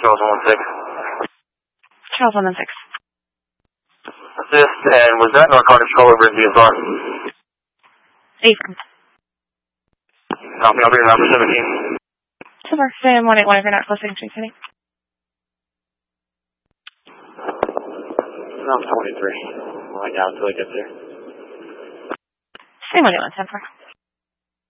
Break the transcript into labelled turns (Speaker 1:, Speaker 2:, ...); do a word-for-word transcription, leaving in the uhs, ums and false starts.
Speaker 1: Charles one one six.
Speaker 2: Charles one one six.
Speaker 1: Assist, and was that narcotic control over in D S R?
Speaker 2: Affirm.
Speaker 1: Copy, I'll be around for seventeen.
Speaker 2: Super. Sam one eight one if you're not close to Street City.
Speaker 1: I'm twenty-three. Right now until he gets there.
Speaker 2: Sam one eight one ten four.